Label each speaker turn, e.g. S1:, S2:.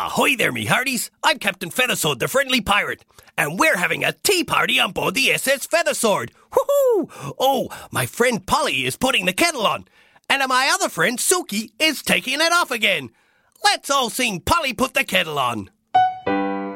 S1: Ahoy there, me hearties. I'm Captain Feathersword, the friendly pirate, and we're having a tea party on board the SS Feathersword. Woohoo! Oh, my friend Polly is putting the kettle on, and my other friend Suki is taking it off again. Let's all sing Polly Put the Kettle On.